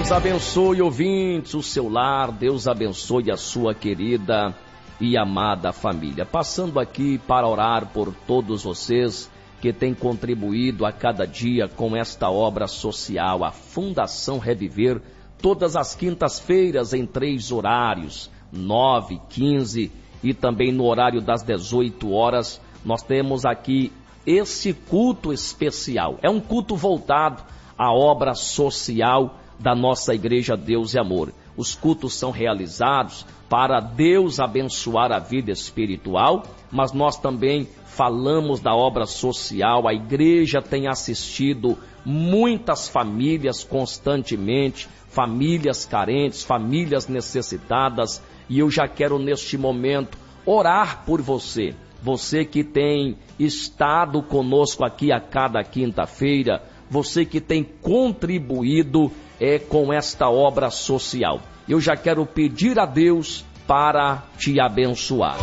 Deus abençoe, ouvintes, o seu lar. Deus abençoe a sua querida e amada família. Passando aqui para orar por todos vocês que têm contribuído a cada dia com esta obra social, a Fundação Reviver, todas as quintas-feiras em 3 horários, 9, 15 e também no horário das 18 horas, nós temos aqui esse culto especial. É um culto voltado à obra social da nossa Igreja Deus e Amor. Os cultos são realizados para Deus abençoar a vida espiritual, mas nós também falamos da obra social. A igreja tem assistido muitas famílias constantemente, famílias carentes, famílias necessitadas, e eu já quero neste momento orar por você. Você que tem estado conosco aqui a cada quinta-feira, você que tem contribuído com esta obra social. Eu já quero pedir a Deus para te abençoar.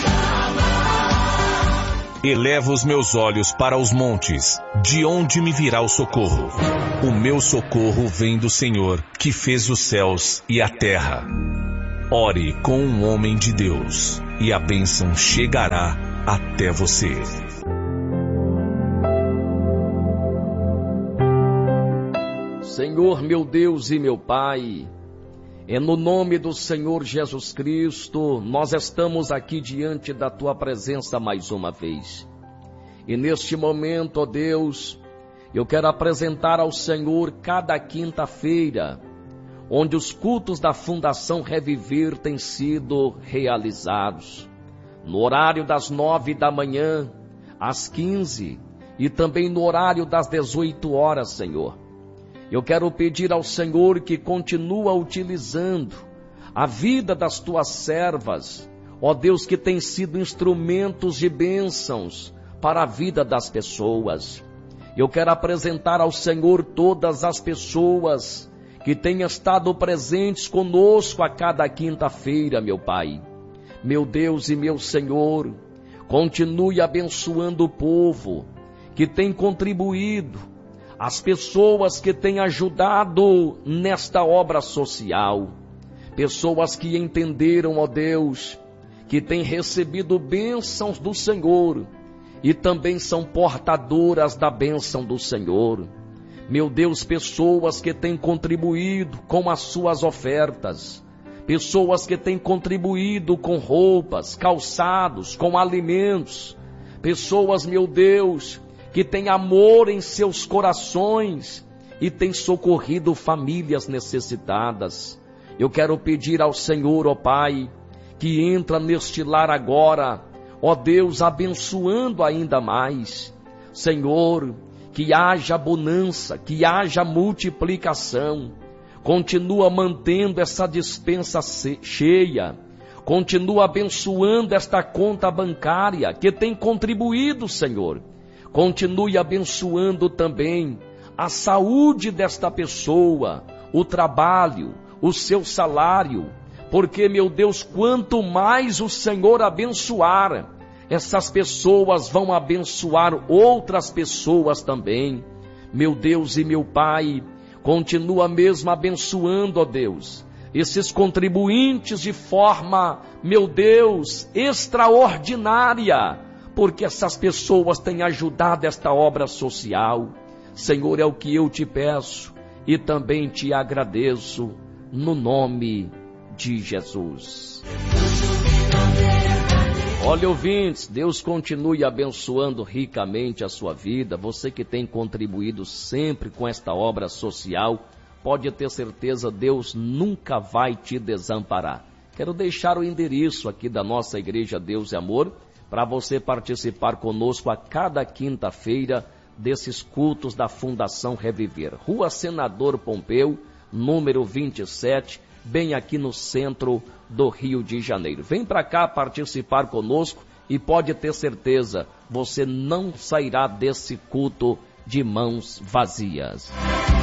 Elevo os meus olhos para os montes, de onde me virá o socorro? O meu socorro vem do Senhor, que fez os céus e a terra. Ore com um homem de Deus, e a bênção chegará até você. Senhor, meu Deus e meu Pai, é no nome do Senhor Jesus Cristo, nós estamos aqui diante da Tua presença mais uma vez. E neste momento, ó Deus, eu quero apresentar ao Senhor cada quinta-feira, onde os cultos da Fundação Reviver têm sido realizados. No horário das 9 da manhã, às 15, e também no horário das 18 horas, Senhor. Eu quero pedir ao Senhor que continua utilizando a vida das tuas servas, ó Deus, que tem sido instrumentos de bênçãos para a vida das pessoas. Eu quero apresentar ao Senhor todas as pessoas que têm estado presentes conosco a cada quinta-feira, meu Pai. Meu Deus e meu Senhor, continue abençoando o povo que tem contribuído, as pessoas que têm ajudado nesta obra social, pessoas que entenderam, ó Deus, que têm recebido bênçãos do Senhor e também são portadoras da bênção do Senhor. Meu Deus, pessoas que têm contribuído com as suas ofertas, pessoas que têm contribuído com roupas, calçados, com alimentos, pessoas, meu Deus, que têm amor em seus corações e têm socorrido famílias necessitadas. Eu quero pedir ao Senhor, ó Pai, que entra neste lar agora, ó Deus, abençoando ainda mais. Senhor, que haja bonança, que haja multiplicação. Continua mantendo essa despensa cheia. Continua abençoando esta conta bancária que tem contribuído, Senhor. Continue abençoando também a saúde desta pessoa, o trabalho, o seu salário, porque, meu Deus, quanto mais o Senhor abençoar, essas pessoas vão abençoar outras pessoas também. Meu Deus e meu Pai, continua mesmo abençoando, ó Deus, esses contribuintes de forma, meu Deus, extraordinária, porque essas pessoas têm ajudado esta obra social. Senhor, é o que eu te peço e também te agradeço no nome de Jesus. Olha, ouvintes, Deus continue abençoando ricamente a sua vida. Você que tem contribuído sempre com esta obra social, pode ter certeza, Deus nunca vai te desamparar. Quero deixar o endereço aqui da nossa Igreja Deus e Amor, para você participar conosco a cada quinta-feira desses cultos da Fundação Reviver. Rua Senador Pompeu, número 27, bem aqui no centro do Rio de Janeiro. Vem para cá participar conosco e pode ter certeza, você não sairá desse culto de mãos vazias.